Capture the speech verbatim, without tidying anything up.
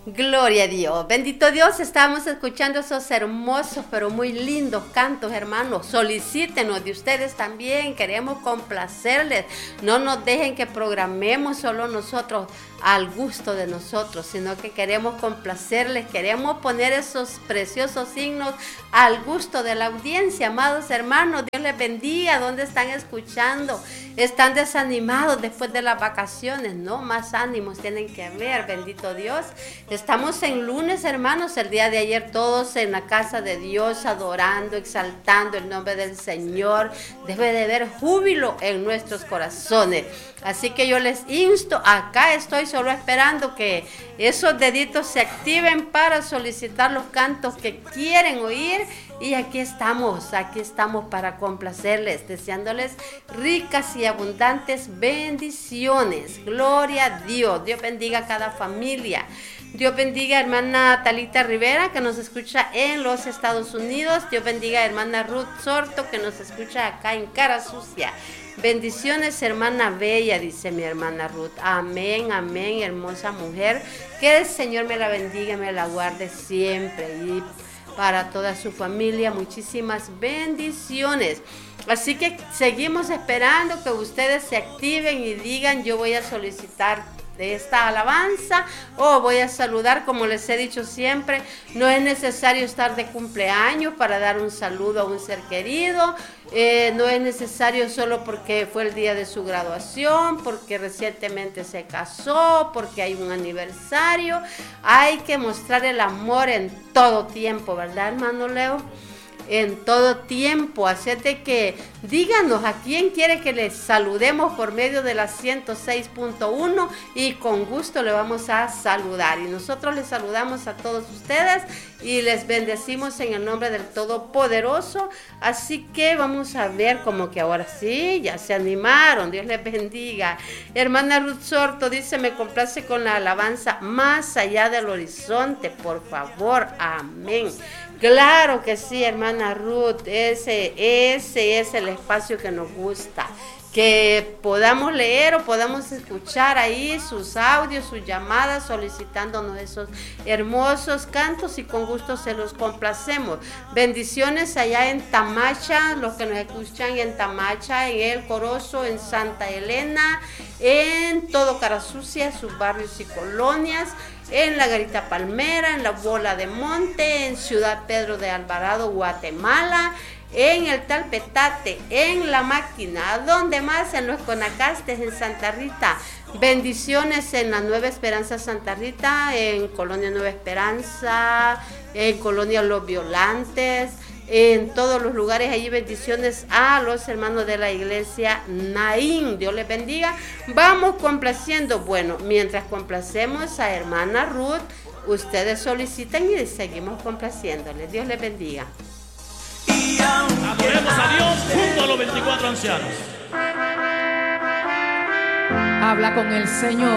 Gloria a Dios, bendito Dios, estamos escuchando esos hermosos pero muy lindos cantos, hermanos. Solicítenos de ustedes también, queremos complacerles. No nos dejen que programemos solo nosotros al gusto de nosotros, sino que queremos complacerles, queremos poner esos preciosos signos al gusto de la audiencia. Amados hermanos, Dios les bendiga. ¿Dónde están escuchando? Están desanimados después de las vacaciones, ¿no? Más ánimos tienen que haber, bendito Dios. Estamos en lunes, hermanos, el día de ayer todos en la casa de Dios, adorando, exaltando el nombre del Señor. Debe de haber júbilo en nuestros corazones. Así que yo les insto, acá estoy solo esperando que esos deditos se activen para solicitar los cantos que quieren oír. Y aquí estamos, aquí estamos para complacerles, deseándoles ricas y abundantes bendiciones. Gloria a Dios. Dios bendiga a cada familia. Dios bendiga a hermana Talita Rivera, que nos escucha en los Estados Unidos. Dios bendiga a hermana Ruth Sorto, que nos escucha acá en Cara Sucia. Bendiciones, hermana Bella, dice mi hermana Ruth. Amén, amén, hermosa mujer. Que el Señor me la bendiga, me la guarde siempre. Y para toda su familia, muchísimas bendiciones. Así que seguimos esperando que ustedes se activen y digan: yo voy a solicitar de esta alabanza o voy a saludar. Como les he dicho siempre, no es necesario estar de cumpleaños para dar un saludo a un ser querido. Eh, no es necesario solo porque fue el día de su graduación, porque recientemente se casó, porque hay un aniversario. Hay que mostrar el amor en todo tiempo, ¿verdad, hermano Leo? En todo tiempo. Así de que díganos a quién quiere que les saludemos por medio de la ciento seis punto uno y con gusto le vamos a saludar. Y nosotros les saludamos a todos ustedes y les bendecimos en el nombre del Todopoderoso. Así que vamos a ver, como que ahora sí, ya se animaron. Dios les bendiga. Hermana Ruth Sorto dice: me complace con la alabanza Más allá del horizonte, por favor. Amén. Claro que sí, hermana Ruth, ese, ese es el espacio que nos gusta, que podamos leer o podamos escuchar ahí sus audios, sus llamadas, solicitándonos esos hermosos cantos, y con gusto se los complacemos. Bendiciones allá en Tamacha, los que nos escuchan en Tamacha, en El Corozo, en Santa Elena, en todo Cara Sucia, sus barrios y colonias, en la Garita Palmera, en la Bola de Monte, en Ciudad Pedro de Alvarado, Guatemala, en el Talpetate, en La Máquina, donde más, en los Conacastes, en Santa Rita. Bendiciones en la Nueva Esperanza Santa Rita, en Colonia Nueva Esperanza, en Colonia Los Violantes, en todos los lugares allí. Bendiciones a los hermanos de la iglesia Naín. Dios les bendiga. Vamos complaciendo. Bueno, mientras complacemos a hermana Ruth, ustedes solicitan y seguimos complaciéndoles. Dios les bendiga. Adoremos a Dios junto a los veinticuatro ancianos. Habla con el Señor.